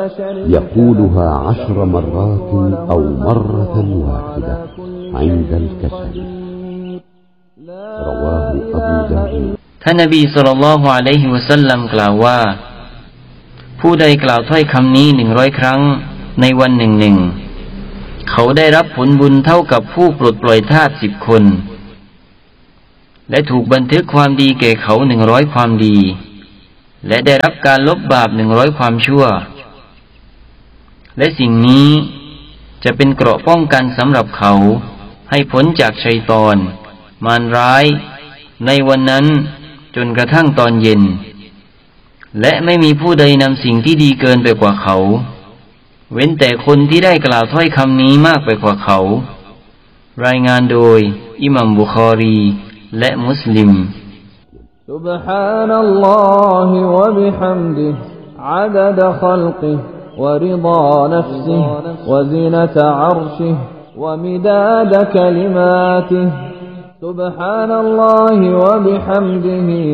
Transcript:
يقولها 10 مرات أو مرة واحدة عند الكسل. رواه أبو داود. ท่านนบีศ็อลลัลลอฮุอะลัยฮิวะซัลลัมกล่าวว่าผู้ใดกล่าวถ้อยคำนี้100 ครั้งในวันหนึ่งเขาได้รับผลบุญเท่ากับผู้ปลดปล่อยทาส10 คนและถูกบันทึกความดีแก่เขา100 ความดีและได้รับการลบบาป100 ความชั่วและสิ่งนี้จะเป็นเกราะป้องกันสำหรับเขาให้พ้นจากชัยฏอนมารร้ายในวันนั้นจนกระทั่งตอนเย็นและไม่มีผู้ใดนำสิ่งที่ดีเกินไปกว่าเขาเว้นแต่คนที่ได้กล่าวถ้อยคำนี้มากไปกว่าเขารายงานโดยอิหม่ามบุคอรีและมุสลิม سبحان الله وبحمده عدد خلقه ورضا نفسه وزنة عرشه ومداد كلماته سبحان الله وبحمده